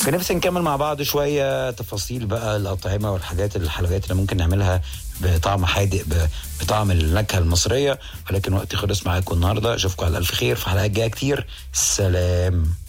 كان نفسي نكمل مع بعض شوية تفاصيل بقى الأطعمة والحاجات الحلويات اللي ممكن نعملها بطعم حادق بطعم النكهة المصرية، ولكن وقتي خلص معاكم النهاردة. أشوفكم على ألف خير في حلقات جاية كتير. سلام.